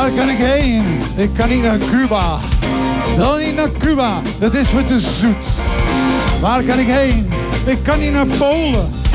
Waar kan ik heen? Ik kan niet naar Cuba. Wel niet naar Cuba, dat is me te zoet. Waar kan ik heen? Ik kan niet naar Polen.